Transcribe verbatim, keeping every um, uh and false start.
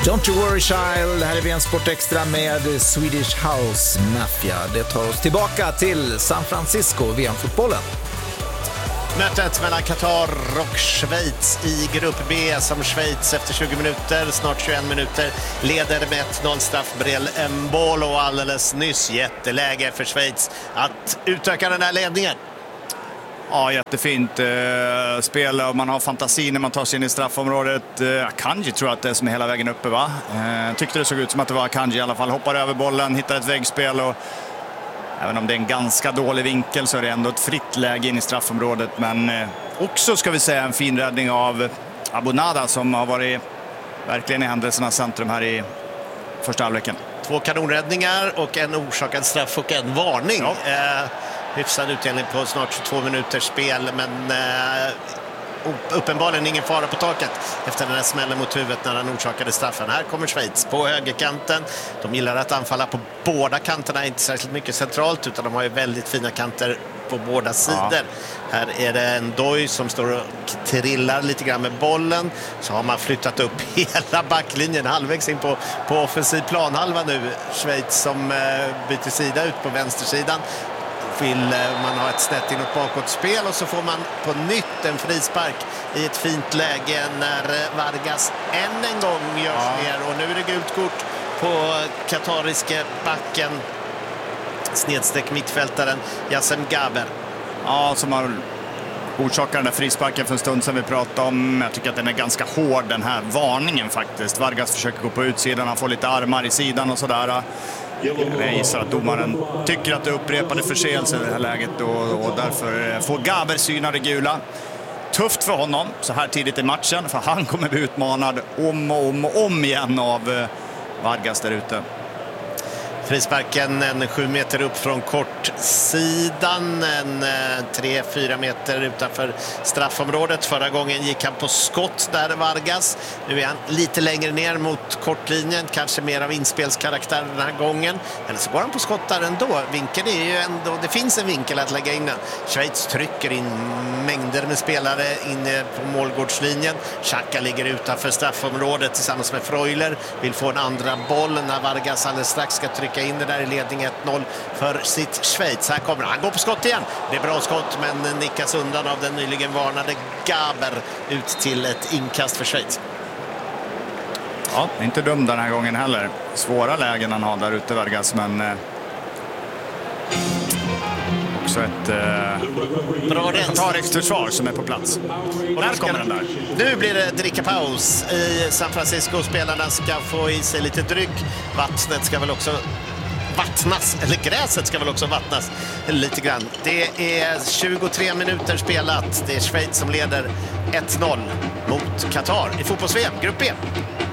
Don't you worry child, här är vi en Sport Extra med Swedish House Mafia. Det tar oss tillbaka till San Francisco, V M-fotbollen. Mötet mellan Qatar och Schweiz i grupp B, som Schweiz efter tjugo minuter, snart tjugoen minuter, leder med ett noll straff Brel Embolo, och alldeles nyss jätteläge för Schweiz att utöka den här ledningen. Ja, jättefint eh, spel och man har fantasi när man tar sig in i straffområdet. Eh, Akanji tror jag att det är som är hela vägen uppe, va? Eh, tyckte det såg ut som att det var Akanji i alla fall. Hoppar över bollen, hittar ett väggspel och även om det är en ganska dålig vinkel så är det ändå ett fritt läge in i straffområdet. Men eh, också ska vi säga en fin räddning av Abonada som har varit verkligen i händelsernas centrum här i första halvleken. Två kanonräddningar och en orsakad straff och en varning. Ja. Eh, hyfsad utdelning på snart tjugotvå minuters spel, men eh, uppenbarligen ingen fara på taket efter den här smällen mot huvudet när han orsakade straffen. Här kommer Schweiz på högerkanten. De gillar att anfalla på båda kanterna, inte särskilt mycket centralt, utan de har ju väldigt fina kanter på båda sidor. Ja. Här är det en Doj som står och trillar lite grann med bollen. Så har man flyttat upp hela backlinjen halvvägs in på, på offensiv planhalva nu. Schweiz som eh, byter sida ut på vänstersidan. Vill man ha ett snett inåt bakåtspel, och så får man på nytt en frispark i ett fint läge när Vargas än en gång görs ja. ner, och nu är det gult kort på katariske backen snedstreck mittfältaren Yassem Gaber. Ja, som har orsakat den där frisparken för en stund sedan vi pratade om. Jag tycker att den är ganska hård, den här varningen faktiskt. Vargas försöker gå på utsidan, han får lite armar i sidan och sådär. Jag gissar att domaren tycker att det upprepade förseelser i det här läget, och, och därför får Gaber syna det gula. Tufft för honom så här tidigt i matchen, för han kommer bli utmanad om och om och om igen av Vargas där ute. Frisparken en sju meter upp från kortsidan, en tre fyra meter utanför straffområdet. Förra gången gick han på skott där, Vargas. Nu är han lite längre ner mot kortlinjen, kanske mer av inspelskaraktär den här gången. Eller så går han på skott där ändå. Vinkeln är ju ändå, det finns en vinkel att lägga in den. Schweiz trycker in mängder med spelare inne på målgårdslinjen. Xhaka ligger utanför straffområdet tillsammans med Freuler. Vill få en andra boll när Vargas alldeles strax ska trycka in det där i ledning ett noll för sitt Schweiz. Här kommer han, går på skott igen. Det är bra skott, men nickas undan av den nyligen varnade Gaber ut till ett inkast för Schweiz. Ja, inte dum den här gången heller. Svåra lägen han har där ute, Vargas, men eh, också ett eh, bra försvar som är på plats. Och där kommer den där. Nu blir det drickapaus i San Francisco. Spelarna ska få i sig lite dryck. Vattnet ska väl också vattnas, eller gräset ska väl också vattnas lite grann. Det är tjugotre minuter spelat. Det är Schweiz som leder ett noll mot Qatar i fotbolls-V M, grupp B.